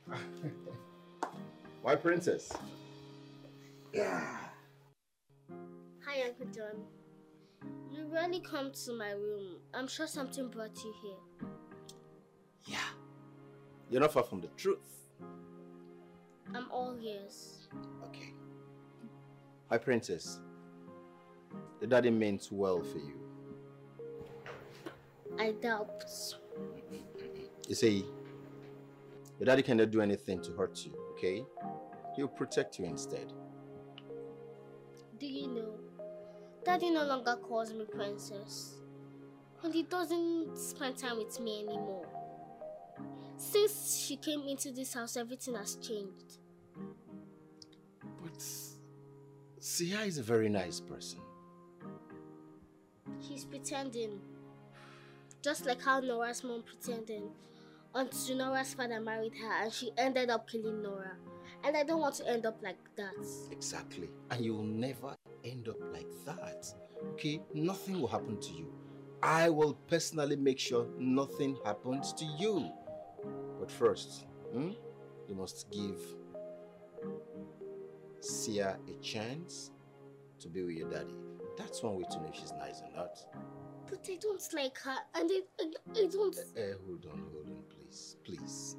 My princess. Yeah. Hi, Uncle John. You rarely come to my room. I'm sure something brought you here. Yeah. You're not far from the truth. I'm all ears. Okay. My princess. The daddy meant well for you. I doubt. You see, your daddy cannot do anything to hurt you, okay? He'll protect you instead. Do you know? Daddy no longer calls me princess. And he doesn't spend time with me anymore. Since she came into this house, everything has changed. But Sia is a very nice person. He's pretending. Just like how Nora's mom pretended until Nora's father married her and she ended up killing Nora. And I don't want to end up like that. Exactly. And you'll never end up like that. Okay? Nothing will happen to you. I will personally make sure nothing happens to you. But first, you must give Sia a chance to be with your daddy. That's one way to know if she's nice or not. But I don't like her and I don't... Hold on, please. Please.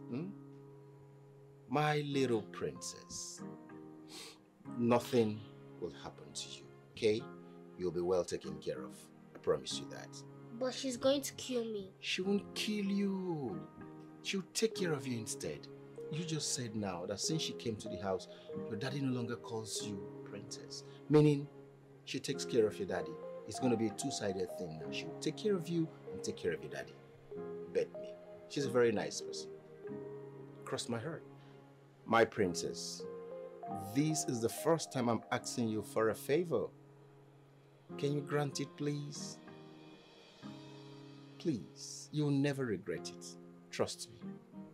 My little princess. Nothing will happen to you, okay? You'll be well taken care of. I promise you that. But she's going to kill me. She won't kill you. She'll take care of you instead. You just said now that since she came to the house, your daddy no longer calls you princess. Meaning, she takes care of your daddy. It's going to be a two-sided thing now. She'll take care of you and take care of your daddy. Bet me. She's a very nice person. Cross my heart. My princess, this is the first time I'm asking you for a favor. Can you grant it, please? Please. You'll never regret it. Trust me.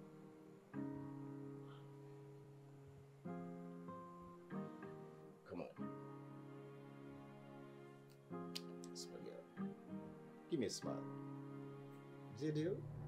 Come on. Smile. Give me a smile. Is it you?